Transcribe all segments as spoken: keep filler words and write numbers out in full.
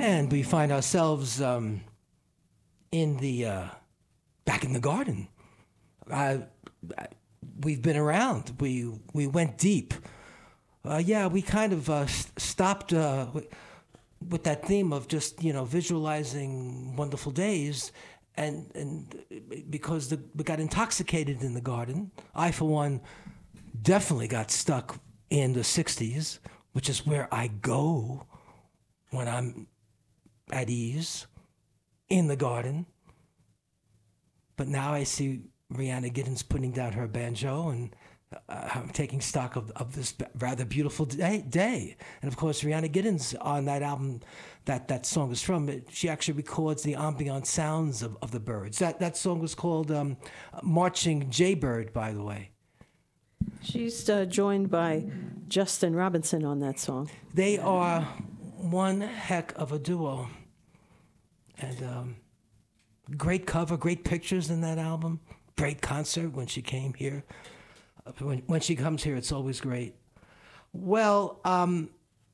And we find ourselves um, in the uh, back in the garden. Uh, we've been around. We we went deep. Uh, yeah, we kind of uh, stopped uh, with that theme of just you know visualizing wonderful days, and and because the, we got intoxicated in the garden. I, for one, definitely got stuck in the sixties, which is where I go when I'm at ease in the garden. But now I see Rhiannon Giddens putting down her banjo, and uh, I'm taking stock of, of this rather beautiful day, day. And of course, Rhiannon Giddens on that album that that song is from, she actually records the ambient sounds of, of the birds. That that song was called um, Marching Jaybird, by the way. She's uh, joined by Justin Robinson on that song. They are one heck of a duo. And um, great cover, great pictures in that album. Great concert when she came here. Uh, when, when she comes here, it's always great. Well, um,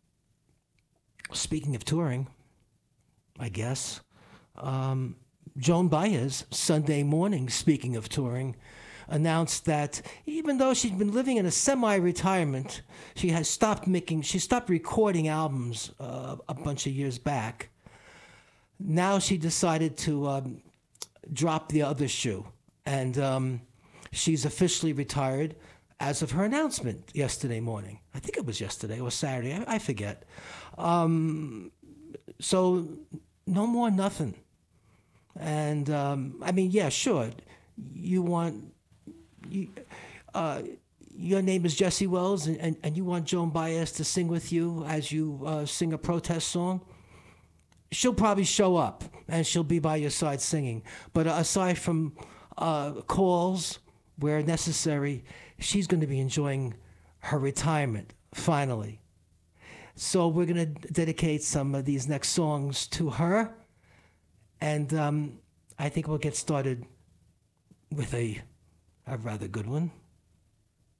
speaking of touring, I guess, um, Joan Baez, Sunday morning, speaking of touring, announced that even though she'd been living in a semi-retirement, she has stopped making, she stopped recording albums uh, a bunch of years back. Now she decided to um, drop the other shoe, and um, she's officially retired as of her announcement yesterday morning. I think it was yesterday or Saturday, I, I forget. Um, so no more nothing. And um, I mean, yeah, sure, you want, you, uh, your name is Jesse Wells, and, and, and you want Joan Baez to sing with you as you uh, sing a protest song? She'll probably show up, and she'll be by your side singing. But aside from uh, calls where necessary, she's going to be enjoying her retirement, finally. So we're going to dedicate some of these next songs to her, and um, I think we'll get started with a, a rather good one.